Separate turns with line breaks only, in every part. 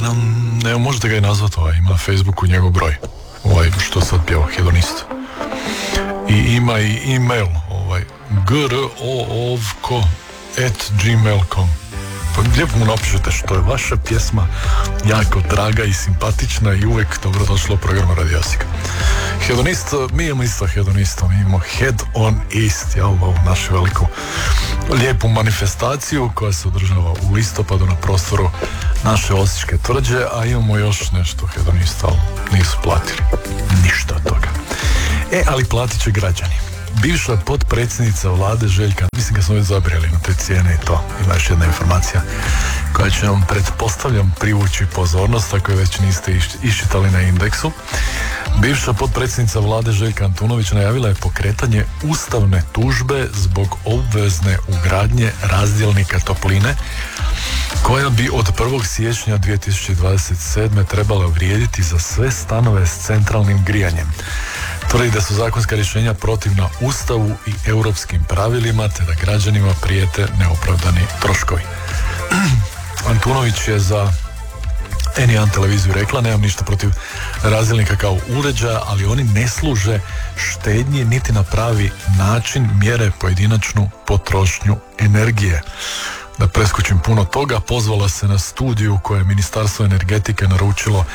Ne, možete ga i nazvati, ima na Facebooku njegov broj, što sad pjeva, Hedonist. I ima i e-mail, groovko@gmail.com. Pa lijepo mu napišete što je vaša pjesma jako draga i simpatična i uvijek dobrodošla u programu Radio Osijek. Hedonist, mi imamo isto Hedonista, mi imamo Head on East, ovu našu veliku lijepu manifestaciju koja se održava u listopadu na prostoru naše Osječke tvrđe, a imamo još nešto Hedonista, ali nisu platili ništa od toga. Ali platit će građani. Bivša potpredsjednica vlade Željka, mislim kad smo već zabrijali na te cijene i to, ima još jedna informacija koja će vam, pretpostavljam, privući pozornost ako je već niste iščitali na Indeksu. Bivša potpredsjednica vlade Željka Antunović najavila je pokretanje ustavne tužbe zbog obvezne ugradnje razdjelnika topline koja bi od 1. siječnja 2027. trebala vrijediti za sve stanove s centralnim grijanjem. Tvrdi da su zakonska rješenja protivna Ustavu i europskim pravilima, te da građanima prijete neopravdani troškovi. Antunović je za N1 televiziju rekla: nemam ništa protiv razdjelnika kao uređaja, ali oni ne služe štednji niti na pravi način mjere pojedinačnu potrošnju energije. Da preskočim puno toga, pozvala se na studiju koje je Ministarstvo energetike naručilo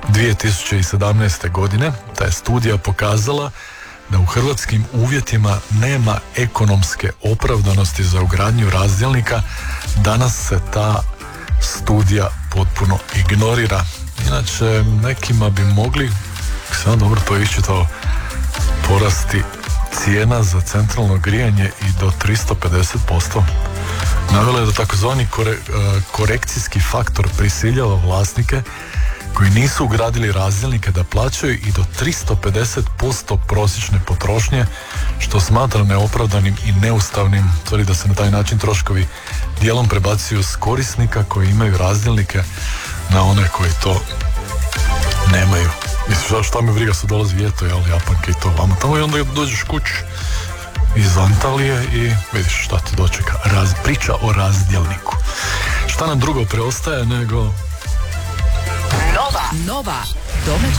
2017. godine. Ta je studija pokazala da u hrvatskim uvjetima nema ekonomske opravdanosti za ugradnju razdjelnika. Danas se ta studija potpuno ignorira. Inače, nekima bi mogli, ako sam dobro to iščitao, porasti cijena za centralno grijanje i do 350%. Navela je da takozvani korekcijski faktor prisiljava vlasnike koji nisu ugradili razdjelnike da plaćaju i do 350% prosječne potrošnje, što smatra neopravdanim i neustavnim. Tvrdi da se na taj način troškovi dijelom prebacuju s korisnika koji imaju razdjelnike na one koji to nemaju. Mislim, šta mi briga, se dolazi ljeto, Japanke i to vamo tamo, i onda dođeš kući iz Antalije i vidiš šta te dočeka. Priča o razdjelniku. Šta nam drugo preostaje nego
Nova domaća